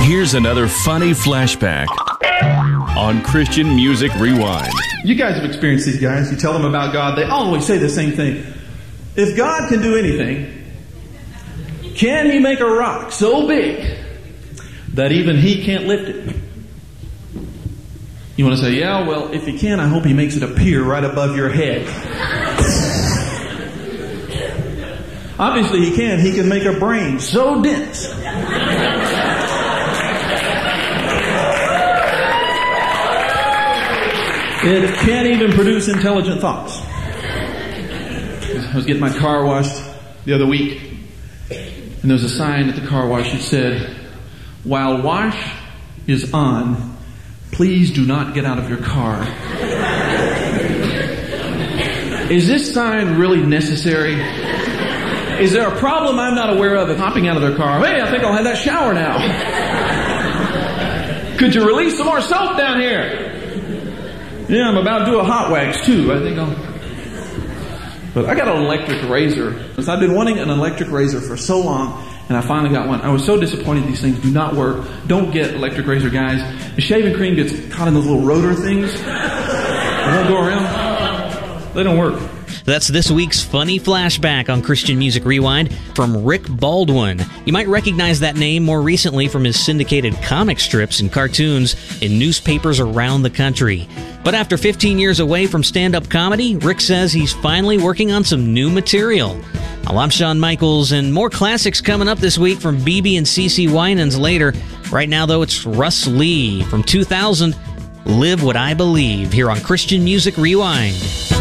Here's another funny flashback on Christian Music Rewind. You guys have experienced these guys. You tell them about God, they always say the same thing. If God can do anything, can He make a rock so big that even He can't lift it? You want to say, yeah, well, if He can, I hope He makes it appear right above your head. Obviously He can. He can make a brain so dense it can't even produce intelligent thoughts. I was getting my car washed the other week, and there was a sign at the car wash that said, "While wash is on, please do not get out of your car." Is this sign really necessary? Is there a problem I'm not aware of hopping out of their car? Hey, I think I'll have that shower now. Could you release some more soap down here? Yeah, I'm about to do a hot wax too. I think I'll... But I got an electric razor. I've been wanting an electric razor for so long, and I finally got one. I was so disappointed these things do not work. Don't get electric razor, guys. The shaving cream gets caught in those little rotor things. They won't go around. They don't work. That's this week's funny flashback on Christian Music Rewind from Rick Baldwin. You might recognize that name more recently from his syndicated comic strips and cartoons in newspapers around the country. But after 15 years away from stand-up comedy, Rick says he's finally working on some new material. Well, I'm Shawn Michaels, and more classics coming up this week from BB and CeCe Winans later. Right now, though, it's Russ Lee from 2000, Live What I Believe, here on Christian Music Rewind.